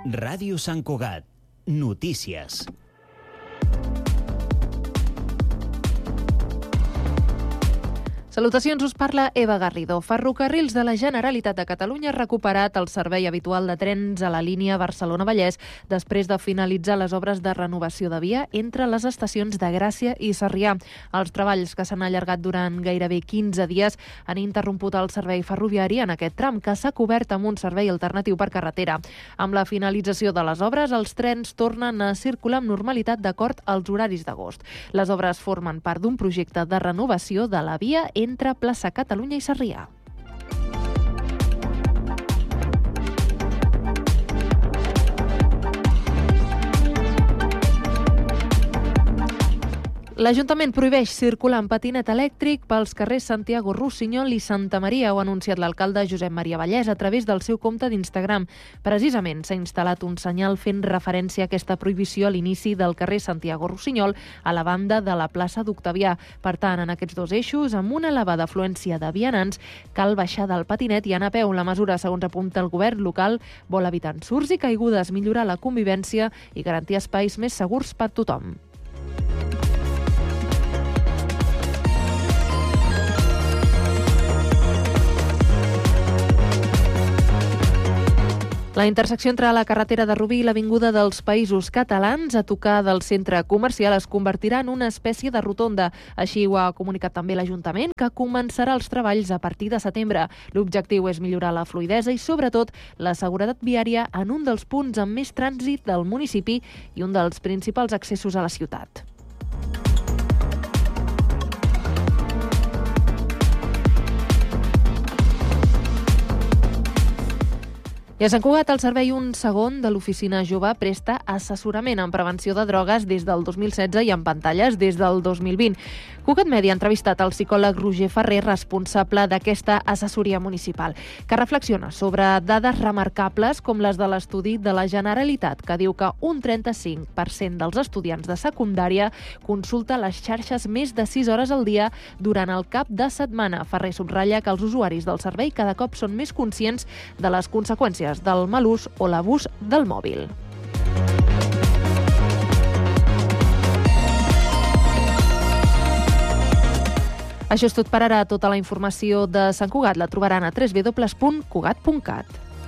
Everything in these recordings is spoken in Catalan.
Ràdio Sant Cugat. Notícies. Salutacions, us parla Eva Garrido. Ferrocarrils de la Generalitat de Catalunya ha recuperat el servei habitual de trens a la línia Barcelona-Vallès després de finalitzar les obres de renovació de via entre les estacions de Gràcia i Sarrià. Els treballs, que s'han allargat durant gairebé 15 dies, han interromput el servei ferroviari en aquest tram, que s'ha cobert amb un servei alternatiu per carretera. Amb la finalització de les obres, els trens tornen a circular amb normalitat d'acord als horaris d'agost. Les obres formen part d'un projecte de renovació de la via entre Plaça Catalunya i Sarrià. L'Ajuntament prohibeix circular amb patinet elèctric pels carrers Santiago Rossinyol i Santa Maria, ho ha anunciat l'alcalde Josep Maria Vallès a través del seu compte d'Instagram. Precisament s'ha instal·lat un senyal fent referència a aquesta prohibició a l'inici del carrer Santiago Rossinyol, a la banda de la plaça d'Octavià. Per tant, en aquests dos eixos, amb una elevada afluència de vianants, cal baixar del patinet i anar a peu. La mesura, segons apunta el govern local, vol evitar ensurts i caigudes, millorar la convivència i garantir espais més segurs per tothom. La intersecció entre la carretera de Rubí i l'Avinguda dels Països Catalans, a tocar del centre comercial, es convertirà en una espècie de rotonda. Així ho ha comunicat també l'Ajuntament, que començarà els treballs a partir de setembre. L'objectiu és millorar la fluïdesa i, sobretot, la seguretat viària en un dels punts amb més trànsit del municipi i un dels principals accessos a la ciutat. I a Sant Cugat, el servei Un Segon de l'Oficina Jove presta assessorament en prevenció de drogues des del 2016 i en pantalles des del 2020. Cugat Mèdia ha entrevistat el psicòleg Roger Ferrer, responsable d'aquesta assessoria municipal, que reflexiona sobre dades remarcables com les de l'estudi de la Generalitat, que diu que un 35% dels estudiants de secundària consulta les xarxes més de 6 hores al dia durant el cap de setmana. Ferrer subratlla que els usuaris del servei cada cop són més conscients de les conseqüències del mal ús o l'abús del mòbil. Això és tot per ara. Tota la informació de Sant Cugat la trobaran a www.cugat.cat.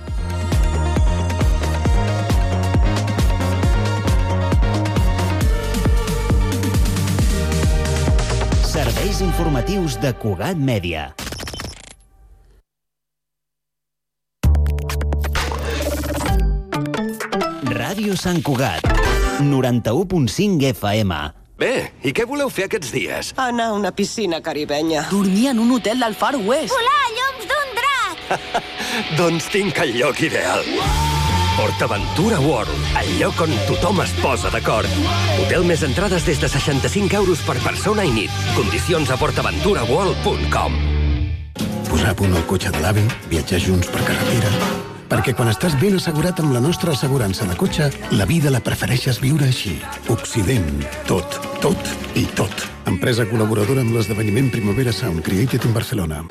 Serveis informatius de Cugat Mèdia. Ràdio Sant Cugat, 91.5 FM. Bé, i què voleu fer aquests dies? Anar a una piscina caribenya. Dormir en un hotel del Far West. Volar llums d'un drac. Doncs tinc el lloc ideal. PortAventura World, el lloc on tothom es posa d'acord. Hotel més entrades des de 65 euros per persona i nit. Condicions a portaventuraworld.com. Posar a punt el cotxe de l'avi, viatjar junts per carretera... Perquè quan estàs ben assegurat amb la nostra assegurança de cotxe, la vida la prefereixes viure així. Occident. Tot, tot i tot. Empresa col·laboradora amb l'esdeveniment Primavera Sound Created in Barcelona.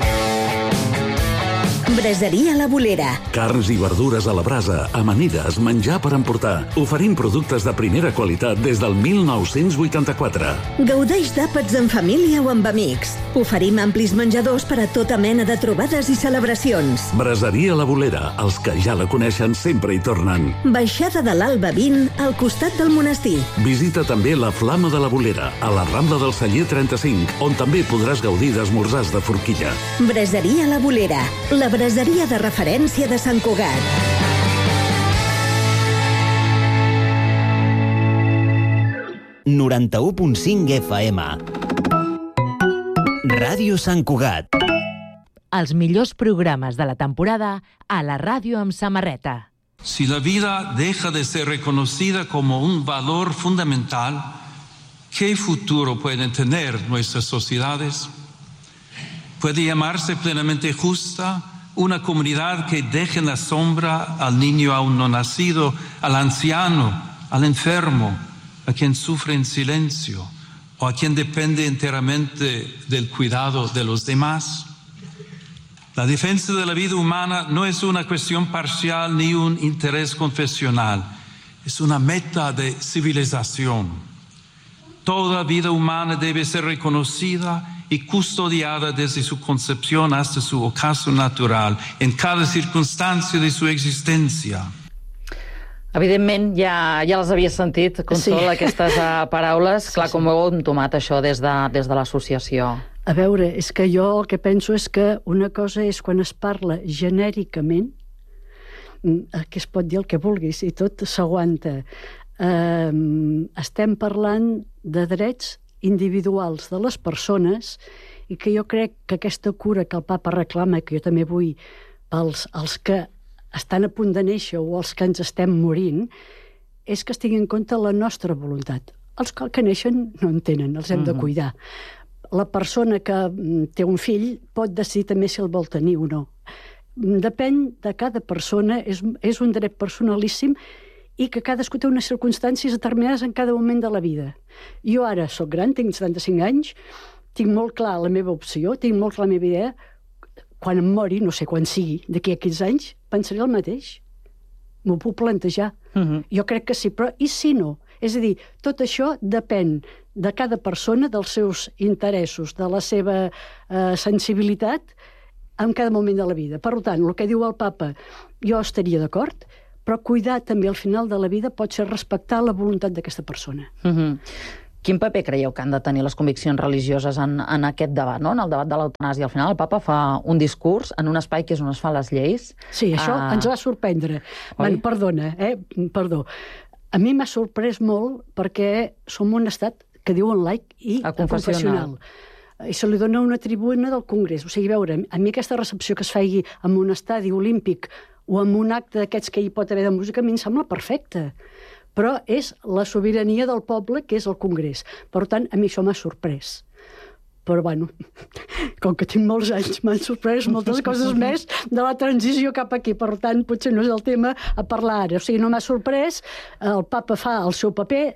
Braseria La Bolera. Carns i verdures a la brasa, amanides, menjar per emportar. Oferim productes de primera qualitat des del 1984. Gaudeix d'àpats en família o amb amics. Oferim amplis menjadors per a tota mena de trobades i celebracions. Braseria La Bolera. Els que ja la coneixen sempre hi tornen. Baixada de l'Alba 20, al costat del monestir. Visita també la Flama de la Bolera, a la Rambla del Celler 35, on també podràs gaudir d'esmorzars de forquilla. Braseria La Bolera. La braseria de referència de Sant Cugat. ...91.5 FM. Ràdio Sant Cugat. Els millors programes de la temporada a la ràdio amb samarreta. Si la vida deja de ser reconocida como un valor fundamental, ¿qué futuro pueden tener nuestras sociedades? ¿Puede llamarse plenamente justa una comunidad que deje en la sombra al niño aún no nacido, al anciano, al enfermo, a quien sufre en silencio o a quien depende enteramente del cuidado de los demás? La defensa de la vida humana no es una cuestión parcial ni un interés confesional, es una meta de civilización. Toda vida humana debe ser reconocida y custodiada desde su concepción hasta su ocaso natural, en cada circunstancia de su existència. Evidentment, ja les havies sentit, Consol, aquestes paraules. Clar, com ho heu entomat, això, des de l'associació? A veure, és que jo el que penso és que una cosa és quan es parla genèricament, que es pot dir el que vulguis, i tot s'aguanta. Estem parlant de drets individuals de les persones i que jo crec que aquesta cura que el papa reclama, que jo també vull pels que estan a punt de néixer o els que ens estem morint, és que es tingui en compte la nostra voluntat. Els que neixen no en tenen, els hem de cuidar. La persona que té un fill pot decidir també si el vol tenir o no. Depèn de cada persona, és un dret personalíssim i que cadascú té unes circumstàncies determinades en cada moment de la vida. Jo ara soc gran, tinc 75 anys, tinc molt clar la meva opció, tinc molt clar la meva idea. Quan em mori, no sé quan sigui, d'aquí a 15 anys, pensaré el mateix. M'ho puc plantejar. Jo crec que sí, però i si no? És a dir, tot això depèn de cada persona, dels seus interessos, de la seva sensibilitat en cada moment de la vida. Per tant, el que diu el papa, jo estaria d'acord, però cuidar també al final de la vida pot ser respectar la voluntat d'aquesta persona. Quin paper creieu que han de tenir les conviccions religioses en aquest debat, no? En el debat de l'eutanàsia? Al final el papa fa un discurs en un espai que és on es fan les lleis. Sí, això ens va sorprendre. Perdó. A mi m'ha sorprès molt perquè som un estat que diuen laic i confessional. I se li dona una tribuna del Congrés. O sigui, veure, a mi aquesta recepció que es faci en un estadi olímpic o en un acte d'aquests que hi pot haver de música, a mi em sembla perfecte. Però és la sobirania del poble, que és el Congrés. Per tant, a mi això m'ha sorprès. Però, bueno, com que tinc molts anys, m'han sorprès moltes coses més de la transició cap aquí. Per tant, potser no és el tema a parlar ara. O sigui, no m'ha sorprès. El papa fa el seu paper,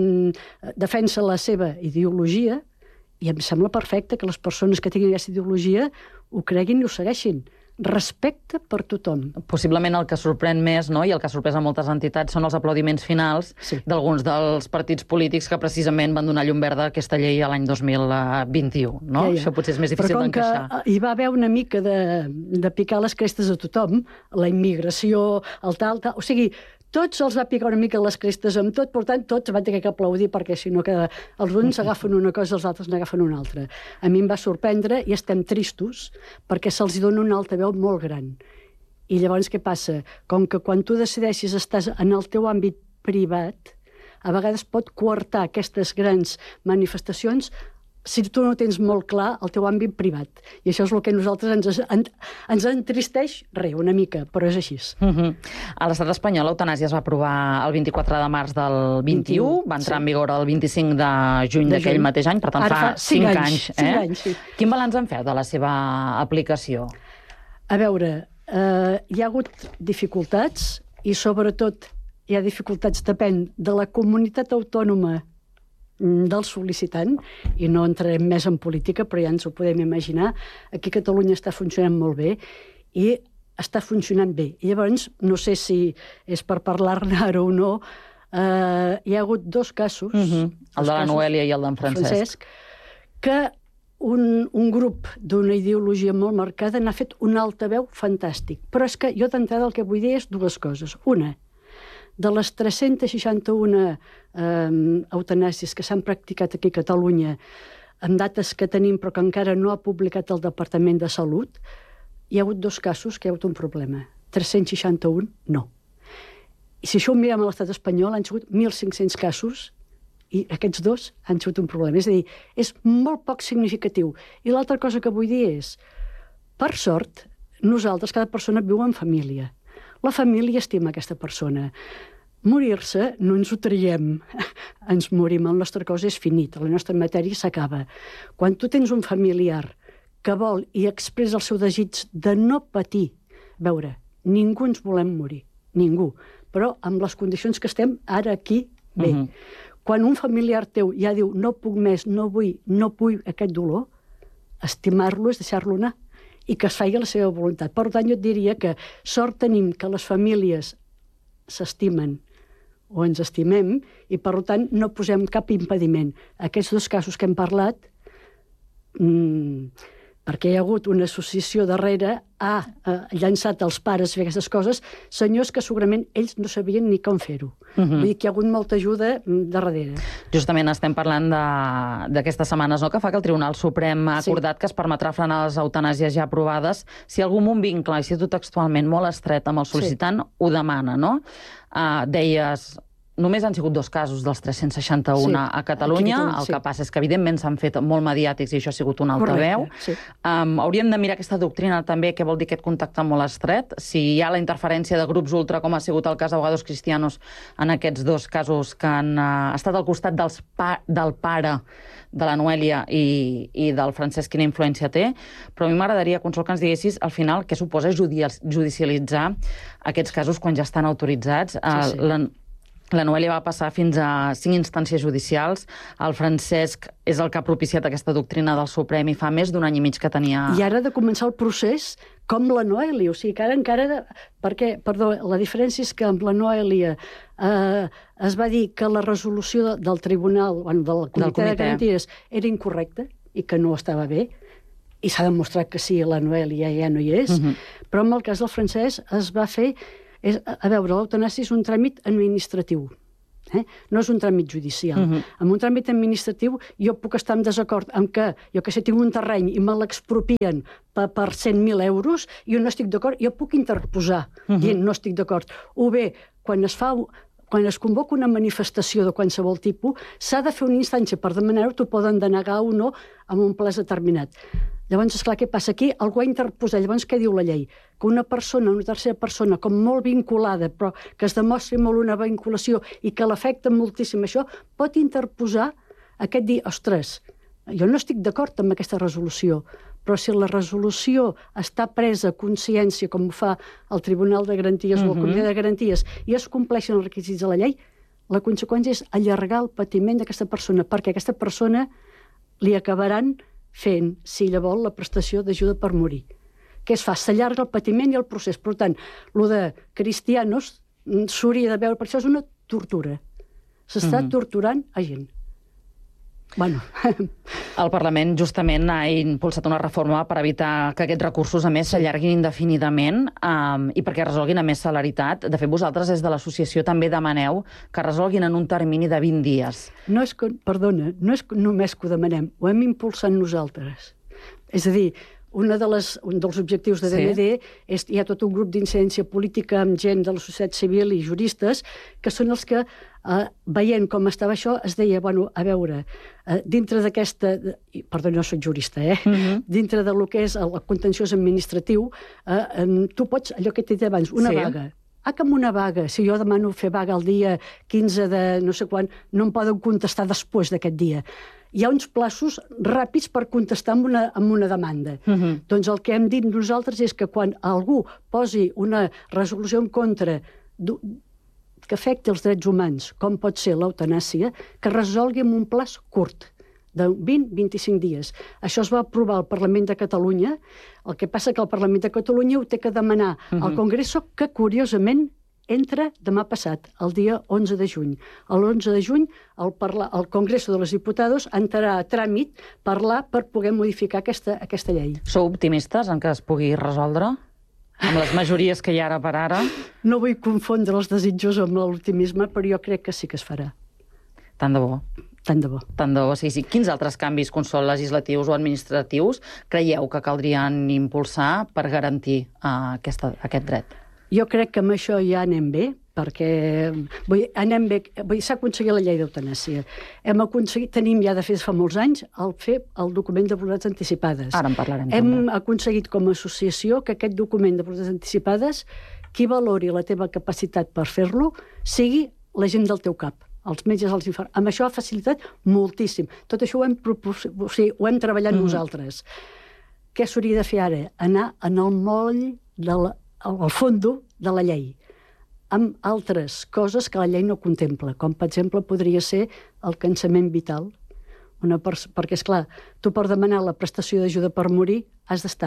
defensa la seva ideologia, i em sembla perfecte que les persones que tinguin aquesta ideologia ho creguin i ho segueixin. Respecte per tothom. Possiblement el que sorprèn més, no?, i el que ha sorprès a moltes entitats són els aplaudiments finals d'alguns dels partits polítics que precisament van donar llum verda a aquesta llei a l'any 2021, no? Això potser és més difícil d'encaixar. Però com que hi va haver una mica de picar les crestes a tothom, la immigració, el tal... O sigui, tots els va picar una mica les crestes amb tot, per tant, tots van tenir que aplaudir, perquè si no que els uns agafen una cosa, els altres n'agafen una altra. A mi em va sorprendre i estem tristos perquè se'ls dona una altaveu molt gran. I llavors què passa? Com que quan tu decideixis estàs en el teu àmbit privat, a vegades pot coartar aquestes grans manifestacions si tu no tens molt clar el teu àmbit privat. I això és el que a nosaltres ens entristeix, una mica, però és així. A l'estat espanyol l'eutanàsia es va aprovar el 24 de març del 21, va entrar en vigor el 25 de juny d'aquell mateix any, per tant fa 5 anys. 5 anys, sí. Quin balanç en feu de la seva aplicació? A veure, hi ha hagut dificultats i sobretot hi ha dificultats, depèn de la comunitat autònoma del sol·licitant, i no entrarem més en política, però ja ens ho podem imaginar. Aquí a Catalunya està funcionant molt bé i està funcionant bé. I llavors, no sé si és per parlar-ne ara o no, hi ha hagut 2 casos, el de la Noèlia i el d'en Francesc, que un grup d'una ideologia molt marcada n'ha fet un altaveu fantàstic. Però és que jo d'entrada el que vull dir és 2 coses. Una, de les 361 eutanàsies que s'han practicat aquí a Catalunya, amb dates que tenim però que encara no ha publicat el Departament de Salut, hi ha hagut 2 casos que hi ha hagut un problema. 361, no. I si això ho mirem a l'estat espanyol, han sigut 1.500 casos i aquests 2 han sigut un problema. És a dir, és molt poc significatiu. I l'altra cosa que vull dir és, per sort, nosaltres, cada persona viu en família. La família estima aquesta persona. Morir-se no ens ho traiem. Ens morim, la nostra cosa és finita, la nostra matèria s'acaba. Quan tu tens un familiar que vol i expressa el seu desig de no patir, veure, ningú ens volem morir, ningú, però amb les condicions que estem ara aquí, bé. Quan un familiar teu ja diu no puc més, no vull aquest dolor, estimar-lo és deixar-lo anar. i que es faci la seva voluntat. Per tant, jo et diria que sort tenim que les famílies s'estimen o ens estimem i, per tant, no posem cap impediment. Aquests 2 casos que hem parlat, perquè hi ha hagut una associació darrere, ha llançat als pares a fer aquestes coses, senyors que segurament ells no sabien ni com fer-ho. Vull dir que hi ha hagut molta ajuda darrere. Justament estem parlant d'aquestes setmanes, no?, que fa que el Tribunal Suprem ha acordat que es permetrà frenar les eutanàsies ja aprovades si algú amb un vincle, i cito textualment, molt estret amb el sol·licitant, ho demana, no? Deies... Només han sigut 2 casos dels 361 a Catalunya. El que passa és que, evidentment, s'han fet molt mediàtics i això ha sigut un altaveu. Hauríem de mirar aquesta doctrina també, què vol dir aquest contacte molt estret. Si hi ha la interferència de grups ultra, com ha sigut el cas d'Abogados Cristianos en aquests 2 casos que han estat al costat del pare de la Noèlia i del Francesc, quina influència té. Però a mi m'agradaria, Consol, que ens diguessis al final què suposa judicialitzar aquests casos quan ja estan autoritzats. La Noèlia va passar fins a 5 instàncies judicials. El Francesc és el que ha propiciat aquesta doctrina del Suprem i fa més d'1 any i mig que tenia... I ara ha de començar el procés com la Noèlia. O sigui que ara encara... Perquè, perdó, la diferència és que amb la Noèlia es va dir que la resolució del Tribunal, del Comitè de Garanties, era incorrecta i que no estava bé. I s'ha demostrat que sí, la Noèlia ja no hi és. Però en el cas del Francesc es va fer... A veure, l'eutanàsia és un tràmit administratiu, no és un tràmit judicial. En un tràmit administratiu jo puc estar en desacord amb que, jo que sé, tinc un terreny i me l'expropien per 100.000 euros, jo no estic d'acord, jo puc interposar dient no estic d'acord. O bé, quan es convoca una manifestació de qualsevol tipus, s'ha de fer una instància per demanar-ho, t'ho poden denegar o no amb un plaç determinat. Llavors, esclar, què passa aquí? Algú ha interposat. Llavors, què diu la llei? Que una persona, una tercera persona, com molt vinculada, però que es demostri molt una vinculació i que l'afecta moltíssim això, pot interposar aquest dir, ostres, jo no estic d'acord amb aquesta resolució, però si la resolució està presa a consciència, com ho fa el Tribunal de Garanties o el Comitè de Garanties, i es compleixen els requisits de la llei, la conseqüència és allargar el patiment d'aquesta persona, perquè aquesta persona li acabaran fent, si ella vol, la prestació d'ajuda per morir. Què es fa? S'allarga el patiment i el procés. Per tant, el de Cristianos s'hauria de veure, per això és una tortura. S'està torturant a gent. Bueno. El Parlament justament ha impulsat una reforma per evitar que aquests recursos, a més, s'allarguin indefinidament i perquè resolguin a més celeritat. De fet, vosaltres, des de l'associació, també demaneu que resolguin en un termini de 20 dies. Perdona, no és només que ho demanem, ho hem impulsat nosaltres. És a dir, un dels objectius de DMD és hi ha tot un grup d'incidència política amb gent de la societat civil i juristes que són els que, veient com estava això, es deia, bueno, a veure, dintre d'aquesta... Perdó, no soc jurista, dintre del que és el contenciós administratiu, tu pots, allò que t'he dit abans, una vaga. Que amb una vaga, si jo demano fer vaga el dia 15 de no sé quan, no em poden contestar després d'aquest dia. Hi ha uns plaços ràpids per contestar amb una demanda. Doncs el que hem dit nosaltres és que quan algú posi una resolució en contra que afecti els drets humans, com pot ser l'eutanàsia, que resolgui en un plaç curt, de 20-25 dies. Això es va aprovar al Parlament de Catalunya. El que passa que el Parlament de Catalunya ho té que demanar al Congreso, que curiosament entra demà passat, el dia 11 de juny. L'11 de juny el Congreso de los Diputados entrarà a tràmit per poder modificar aquesta llei. Sou optimistes en que es pugui resoldre? Amb les majories que hi ha ara per ara? No vull confondre els desitjos amb l'optimisme, però jo crec que sí que es farà. Tant de bo. Tant de bo. Tant de bo, sí. Quins altres canvis, Consol, legislatius o administratius, creieu que caldrien impulsar per garantir aquest dret? Jo crec que amb això ja anem bé, perquè s'ha aconseguit la llei d'eutanàsia. Tenim ja de fet fa molts anys el document de voluntats anticipades. Ara en parlarem. Hem aconseguit com a associació que aquest document de voluntats anticipades, qui valori la teva capacitat per fer-lo, sigui la gent del teu cap, els metges, els infermers. Amb això ha facilitat moltíssim. Tot això ho hem treballat nosaltres. Què s'hauria de fer ara? Anar en el moll, al fondo de la llei, amb altres coses que la llei no contempla, com per exemple podria ser el cansament vital. Perquè, esclar, tu per demanar la prestació d'ajuda per morir has d'estar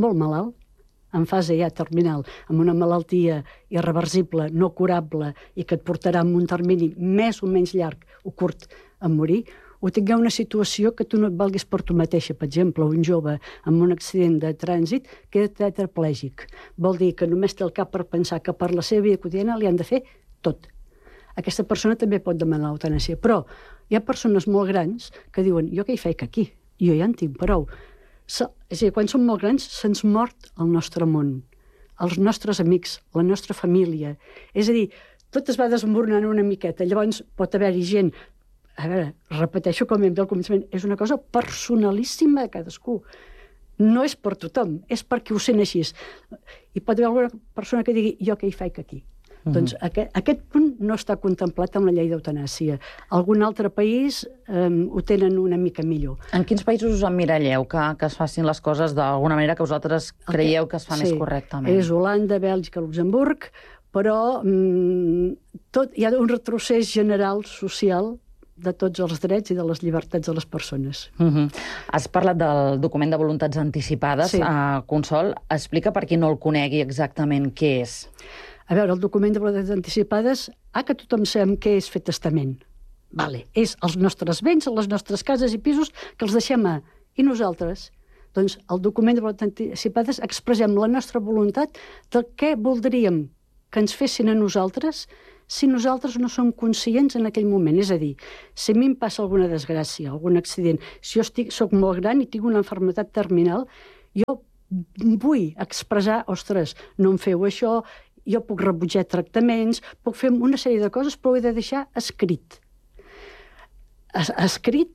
molt malalt, en fase ja terminal, amb una malaltia irreversible, no curable, i que et portarà en un termini més o menys llarg o curt a morir, o tingueu una situació que tu no et valguis per tu mateixa. Per exemple, un jove amb un accident de trànsit queda tetraplègic. Vol dir que només té el cap per pensar que per la seva vida quotidiana li han de fer tot. Aquesta persona també pot demanar l'eutanàsia, però hi ha persones molt grans que diuen jo què hi faig aquí? Jo ja en tinc prou. És a dir, quan som molt grans se'ns mort el nostre món, els nostres amics, la nostra família. És a dir, tot es va desmoronant una miqueta. Llavors pot haver-hi gent, a veure, repeteixo com hem dit al començament, és una cosa personalíssima de cadascú. No és per tothom, és perquè ho sent així. I pot haver alguna persona que digui jo què hi faig aquí? Doncs aquest punt no està contemplat amb la llei d'eutanàsia. Algun altre país ho tenen una mica millor. En quins països us emmiralleu que es facin les coses d'alguna manera que vosaltres creieu que es fan més correctament? És Holanda, Bèlgica, Luxemburg, però hi ha un retrocés general social de tots els drets i de les llibertats de les persones. Has parlat del document de voluntats anticipades. Consol, explica per qui no el conegui exactament què és. A veure, el document de voluntats anticipades, que tothom sabem què és fer testament. Vale. És els nostres béns, les nostres cases i pisos, que els deixem I nosaltres, doncs, el document de voluntats anticipades expressem la nostra voluntat del què voldríem que ens fessin a nosaltres si nosaltres no som conscients en aquell moment. És a dir, si a mi em passa alguna desgràcia, algun accident, si jo soc molt gran i tinc una malaltia terminal, jo vull expressar, ostres, no em feu això, jo puc rebutjar tractaments, puc fer una sèrie de coses, però ho he de deixar escrit. Escrit,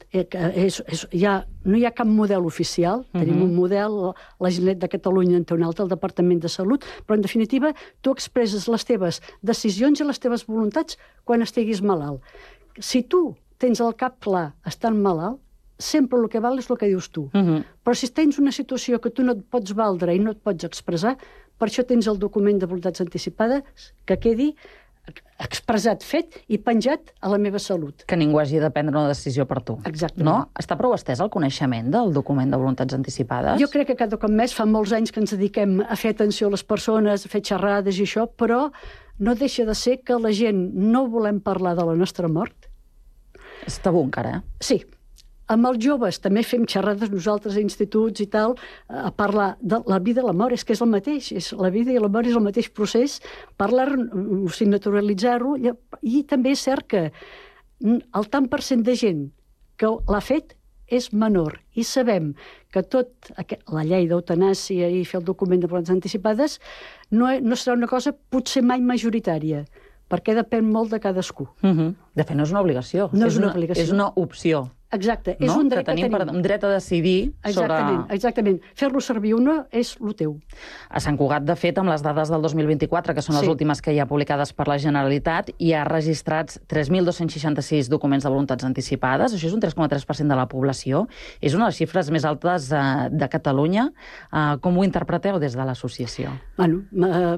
no hi ha cap model oficial, tenim un model, la Generalitat de Catalunya en té un altre, el Departament de Salut, però en definitiva tu expresses les teves decisions i les teves voluntats quan estiguis malalt. Si tu tens el cap clar estant malalt, sempre el que val és el que dius tu. Però si tens una situació que tu no et pots valdre i no et pots expressar, per això tens el document de voluntats anticipades que quedi expressat, fet i penjat a la meva salut. Que ningú hagi de prendre una decisió per tu. Exactament. No? Està prou estès el coneixement del document de voluntats anticipades? Jo crec que cada cop més, fa molts anys que ens dediquem a fer atenció a les persones, a fer xerrades i això, però no deixa de ser que la gent no volem parlar de la nostra mort. És tabú encara, Sí. Amb els joves també fem xerrades nosaltres a instituts i tal, a parlar de la vida i la mort, és que és el mateix, la vida i la mort és el mateix procés, parlar-ho, naturalitzar-ho, i també és cert que el tant per cent de gent que l'ha fet és menor, i sabem que la llei d'eutanàsia i fer el document de voluntats anticipades no serà una cosa potser mai majoritària, perquè depèn molt de cadascú. De fet, no és una obligació. No és una obligació. És una opció. Exacte, és un dret que tenim. Un dret a decidir sobre... Exactament. Fer-lo servir o no és el teu. A Sant Cugat, de fet, amb les dades del 2024, que són les últimes que hi ha publicades per la Generalitat, hi ha registrats 3.266 documents de voluntats anticipades. Això és un 3,3% de la població. És una de les xifres més altes de Catalunya. Com ho interpreteu des de l'associació? Bueno,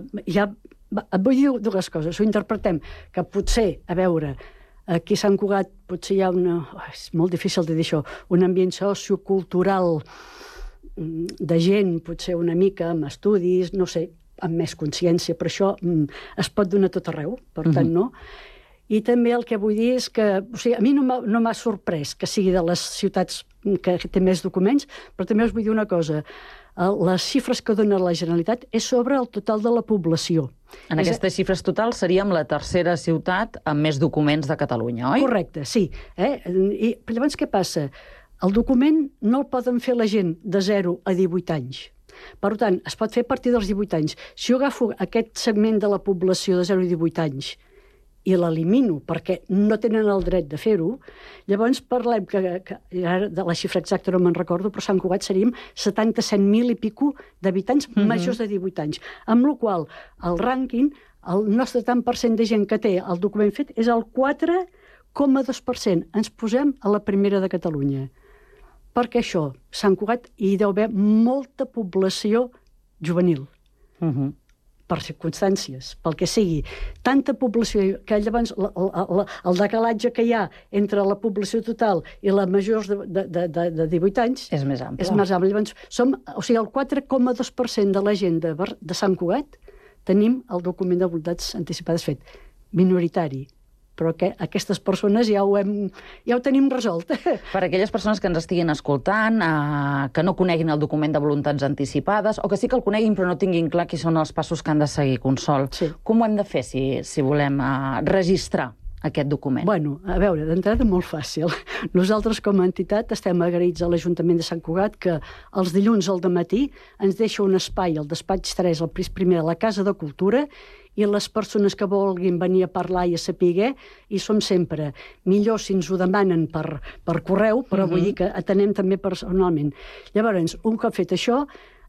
et vull dir dues coses. Ho interpretem que potser, a veure... Aquí a Sant Cugat potser hi ha és molt difícil de dir això, un ambient sociocultural de gent, potser una mica amb estudis, no sé, amb més consciència, però això es pot donar tot arreu, per tant, no? I també el que vull dir és que, a mi no m'ha sorprès que sigui de les ciutats que té més documents, però també us vull dir una cosa, les xifres que dona la Generalitat és sobre el total de la població. En aquestes xifres totals seríem la tercera ciutat amb més documents de Catalunya, oi? Correcte, sí. Però llavors què passa? El document no el poden fer la gent de 0 a 18 anys. Per tant, es pot fer a partir dels 18 anys. Si jo agafo aquest segment de la població de 0 a 18 anys i l'elimino perquè no tenen el dret de fer-ho, llavors parlem que ara de la xifra exacta no me'n recordo, però a Sant Cugat seríem 77.000 i pico d'habitants majors de 18 anys. Amb la qual el rànquing, el nostre tant per cent de gent que té el document fet és el 4,2%. Ens posem a la primera de Catalunya. Perquè això, Sant Cugat, hi deu haver molta població juvenil. per circumstàncies, pel que sigui, tanta població que llavors el decalatge que hi ha entre la població total i la majors de 18 anys és més ample. Llavors, el 4,2% de la gent de Sant Cugat tenim el document de voluntats anticipades fet. Minoritari. Però que aquestes persones ja ho tenim resolt. Per aquelles persones que ens estiguin escoltant, que no coneguin el document de voluntats anticipades, o que sí que el coneguin però no tinguin clar quins són els passos que han de seguir, Consol. Sí. Com ho hem de fer si volem registrar aquest document? Bueno, a veure, d'entrada molt fàcil. Nosaltres com a entitat estem agraïts a l'Ajuntament de Sant Cugat que els dilluns al dematí ens deixa un espai, el despatx 3, el pis primer de la Casa de Cultura, i les persones que vulguin venir a parlar i a saber, i som sempre millor si ens ho demanen per correu, però vull dir que atenem també personalment. Llavors, un cop fet això,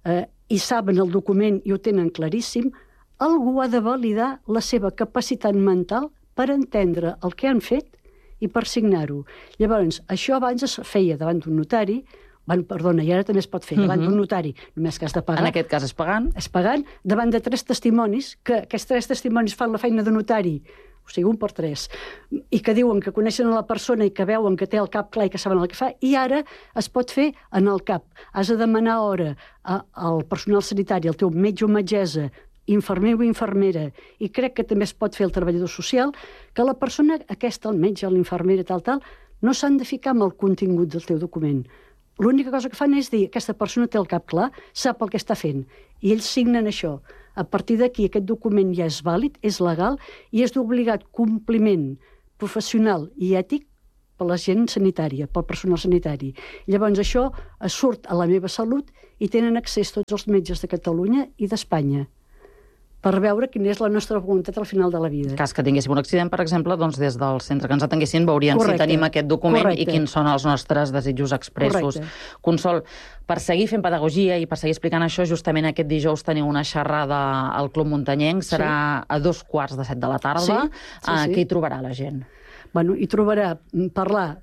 i saben el document i ho tenen claríssim, algú ha de validar la seva capacitat mental per entendre el que han fet i per signar-ho. Llavors, això abans es feia davant d'un notari, perdona, i ara també es pot fer davant d'un notari, només que has de pagar. En aquest cas és pagant? És pagant, davant de 3 testimonis, que aquests 3 testimonis fan la feina de notari, o sigui, 1 per 3, i que diuen que coneixen a la persona i que veuen que té el cap clar i que saben el que fa, i ara es pot fer en el cap. Has de demanar hora al personal sanitari, al teu metge o metgessa, infermer o infermera, i crec que també es pot fer el treballador social, que la persona aquesta, el metge, l'infermera, tal, no s'han de ficar amb el contingut del teu document. L'única cosa que fan és dir aquesta persona té el cap clar, sap el que està fent, i ells signen això. A partir d'aquí aquest document ja és vàlid, és legal, i és d'obligat compliment professional i ètic per la gent sanitària, pel personal sanitari. Llavors això surt a la meva salut i tenen accés tots els metges de Catalunya i d'Espanya per veure quina és la nostra voluntat al final de la vida. En cas que tinguéssim un accident, per exemple, doncs des del centre que ens atenguessin veurien si tenim aquest document i quins són els nostres desitjos expressos. Consol, per seguir fent pedagogia i per seguir explicant això, justament aquest dijous teniu una xerrada al Club Muntanyenc, serà a 2:15 de la tarda. Què hi trobarà la gent? Bueno, hi trobarà parlar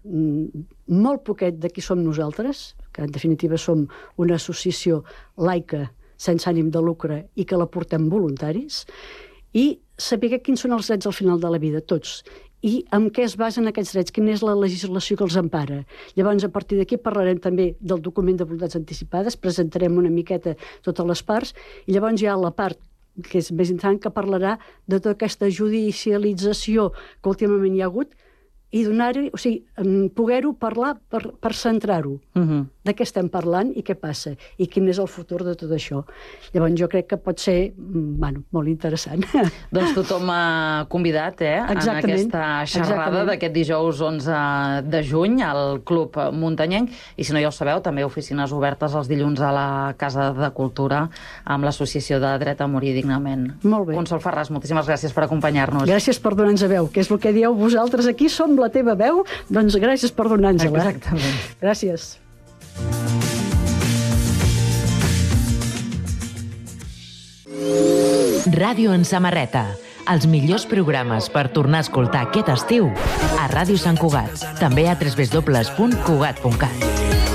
molt poquet de qui som nosaltres, que en definitiva som una associació laica sense ànim de lucre i que la portem voluntaris, i saber quins són els drets al final de la vida, tots, i en què es basen aquests drets, quina és la legislació que els empara. Llavors, a partir d'aquí parlarem també del document de voluntats anticipades, presentarem una miqueta totes les parts, i llavors hi ha la part que és més interessant, que parlarà de tota aquesta judicialització que últimament hi ha hagut, i donar-hi, o sigui, poder-ho parlar per centrar-ho. De què estem parlant i què passa, i quin és el futur de tot això. Llavors jo crec que pot ser, molt interessant. Doncs tothom convidat, en aquesta xerrada d'aquest dijous 11 de juny al Club Muntanyenc, i si no ja ho sabeu, també oficines obertes els dilluns a la Casa de Cultura amb l'Associació de Dret a Morir Dignament. Molt bé. Consol Ferràs, moltíssimes gràcies per acompanyar-nos. Gràcies per donar-nos a veu, que és el que dieu vosaltres aquí, som la teva veu, doncs gràcies per donar-nos-la. Exactament. Gràcies. Ràdio en samarreta. Els millors programes per tornar a escoltar aquest estiu a Ràdio Sant Cugat. També a www.cugat.cat.